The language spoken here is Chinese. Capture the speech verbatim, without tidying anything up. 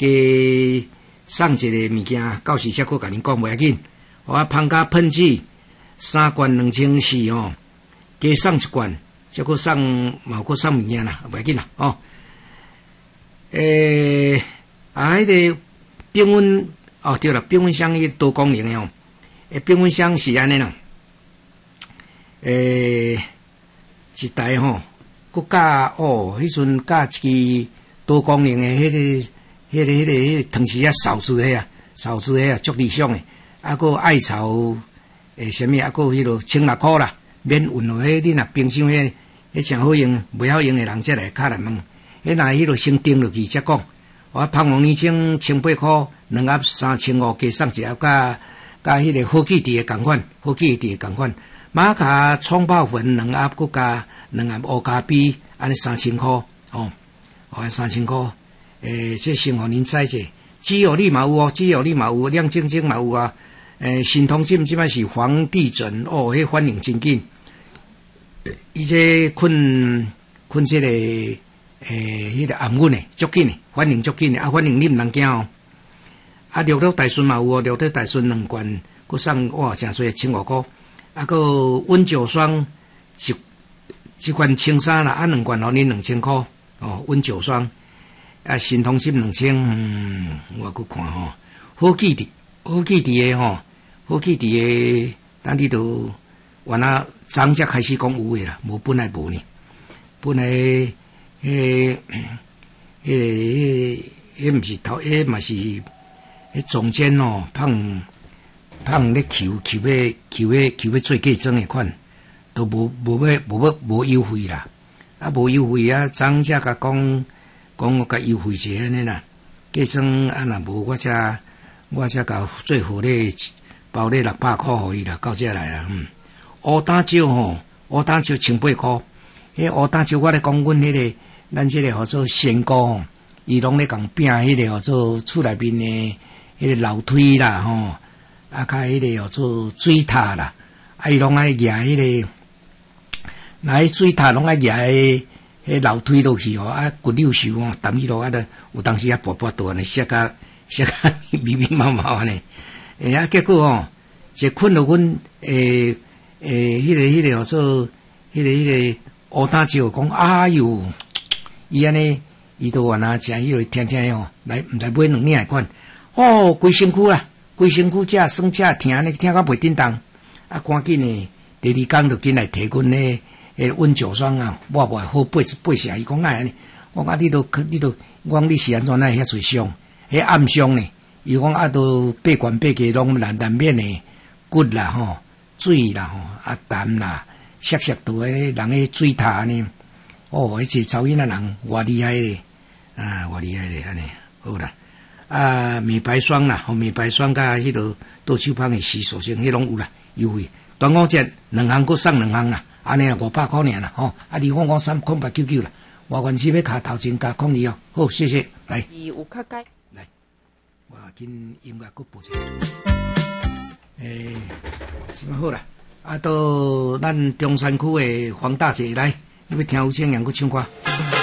加送一个物件，到时才佫甲恁讲袂要紧。我芳家喷剂三罐两千四哦，加送一罐，才佫送嘛佫送物件啦，袂要紧啦哦。诶、欸，啊，迄、那个冰温哦，对了，冰温箱迄多功能的哦，诶，冰温箱是安尼啦，诶、欸，一台吼，佫加哦，迄阵加一支多功能的迄、那个、迄、那个、迄、那个、迄、那个汤匙啊，勺子迄啊，勺子迄啊，足理想的。啊，佫艾草诶，什么啊，佫迄落千六箍啦，免运哦。迄你若冰箱迄，迄诚好用，袂晓用的人才来敲来问。迄若迄落先订落去才讲。我芳王年青千八箍，两盒三千五，加送一盒，甲甲迄个好记伫的共款，好记伫的共款。玛卡冲泡粉两盒，佫加两盒乌咖啡，安尼三千箍哦，哦三千箍。诶，这先互恁知者，只有你嘛有哦，只有你嘛有，亮晶晶嘛有啊。诶，新通浸即摆是皇帝枕哦，迄反应真紧。伊这困困这个诶，迄个暗稳诶，足紧诶，反应足紧诶，啊，反应你毋通惊哦。啊，绿豆大顺嘛有哦，绿豆大顺两罐，佮送哇，诚侪千五箍。啊，佮温酒霜一一罐千三啦，啊，两罐互恁两千箍哦，温酒霜。啊，新通浸两千，嗯，我佮看吼，好记伫，好记伫诶吼。好记伫个，咱哩都原来昨才开始讲有诶啦，无本来无呢。本来迄、迄、迄、迄、迄毋是头，迄嘛是迄中间哦，胖胖咧求求要求要求要做嫁妆诶款，都无无要无要无优惠啦。啊，无优惠啊，昨才甲讲讲我甲优惠者安尼啦。嫁妆啊，若无我才我才甲最好咧。包咧六百箍互伊啦，到遮来啊，嗯，乌胆椒吼，乌胆椒千八箍，迄乌胆椒我咧讲，阮迄个咱即个号做仙姑吼，伊拢咧共拼迄个号做厝内面诶迄个楼梯啦吼，啊，甲迄个号做水塔啦，啊，伊拢爱夹迄个，若迄水塔拢爱夹迄迄楼梯落去吼，啊，骨溜手吼，踮迄落啊，咧有当时啊，跋跋倒安尼，摔甲摔甲密密麻麻安尼。诶啊！结果吼，一困到阮诶诶，迄、那个迄、那个做迄、那个迄、那个乌胆椒，讲哎哟，伊安尼，伊都原来食迄个听听吼，来毋知买两领款，哦，规身躯啦，规身躯食酸食疼安尼，听甲袂叮当，啊，赶紧诶，第二工就紧来摕阮咧诶温酒霜啊，抹抹好八八成，伊讲哎安尼，我讲你都你都，我讲你是安怎奈遐侪伤，迄暗伤呢？伊讲啊，都八罐八价拢难难免诶骨啦吼、水啦吼、啊痰啦、涩涩度诶，人诶水塔安尼，哦，迄个查某囡仔人偌厉害咧，啊，偌厉害咧安尼，好啦，啊，美白霜啦，吼、美白霜甲迄个倒手芳诶洗手霜，迄拢有啦，优惠。端午节两项佫送两项啦，安尼五百箍尔啦，吼、啊，二五五三空八九九啦，我原是要卡头前加空二哦，好，谢谢，来。 有较解。 我紧音乐佫播者，诶，什么好啦？啊，到咱中山区诶黄大姐来，你要听有请人佫唱歌。